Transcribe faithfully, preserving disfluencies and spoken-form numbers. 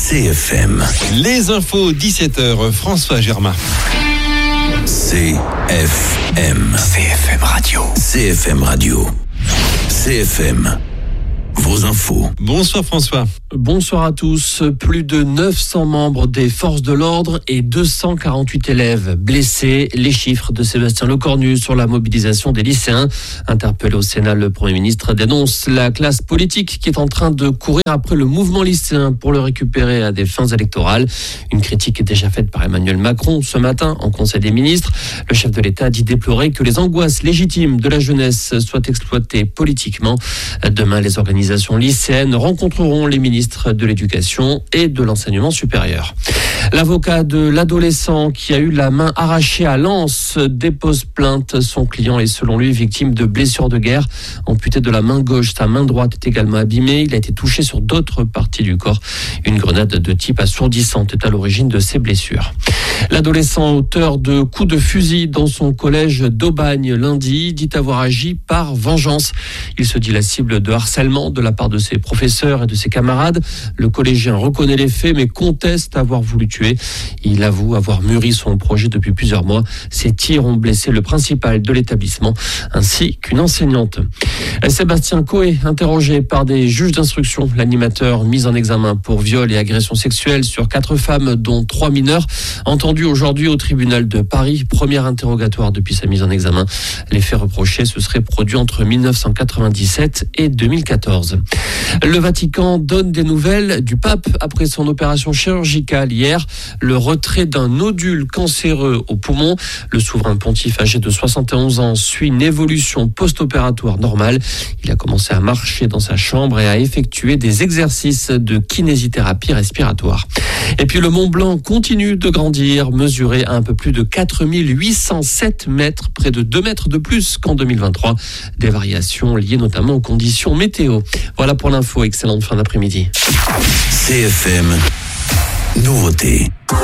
C F M. Les infos, dix-sept heures, François Germain. C F M. C F M Radio. C F M Radio. C F M. Vos infos. Bonsoir François. Bonsoir à tous. Plus de neuf cents membres des forces de l'ordre et deux cent quarante-huit élèves blessés. Les chiffres de Sébastien Lecornu sur la mobilisation des lycéens. Interpellé au Sénat, le Premier ministre dénonce la classe politique qui est en train de courir après le mouvement lycéen pour le récupérer à des fins électorales. Une critique est déjà faite par Emmanuel Macron ce matin en Conseil des ministres. Le chef de l'État a dit déplorer que les angoisses légitimes de la jeunesse soient exploitées politiquement. Demain, les organisations lycéennes rencontreront les ministres de l'Éducation et de l'Enseignement supérieur. L'avocat de l'adolescent qui a eu la main arrachée à Lens dépose plainte. Son client est selon lui victime de blessures de guerre. Amputé de la main gauche, sa main droite est également abîmée. Il a été touché sur d'autres parties du corps. Une grenade de type assourdissante est à l'origine de ses blessures. L'adolescent auteur de coups de fusil dans son collège d'Aubagne lundi dit avoir agi par vengeance. Il se dit la cible de harcèlement de la part de ses professeurs et de ses camarades. Le collégien reconnaît les faits mais conteste avoir voulu tuer. Il avoue avoir mûri son projet depuis plusieurs mois. Ces tirs ont blessé le principal de l'établissement ainsi qu'une enseignante. Sébastien Coé, interrogé par des juges d'instruction, l'animateur mis en examen pour viol et agression sexuelle sur quatre femmes dont trois mineurs, entendu aujourd'hui au tribunal de Paris. Premier interrogatoire depuis sa mise en examen. Les faits reprochés se seraient produits entre dix-neuf cent quatre-vingt-dix-sept et deux mille quatorze. Le Vatican donne des nouvelles du pape après son opération chirurgicale hier. Le retrait d'un nodule cancéreux au poumon. Le souverain pontife âgé de soixante et onze ans suit une évolution post-opératoire normale. Il a commencé à marcher dans sa chambre et à effectuer des exercices de kinésithérapie respiratoire. Et puis le Mont Blanc continue de grandir, mesuré à un peu plus de quatre mille huit cent sept mètres, près de deux mètres de plus qu'en deux mille vingt-trois. Des variations liées notamment aux conditions météo. Voilà pour l'info, excellente fin d'après-midi. C F M. Nouveauté.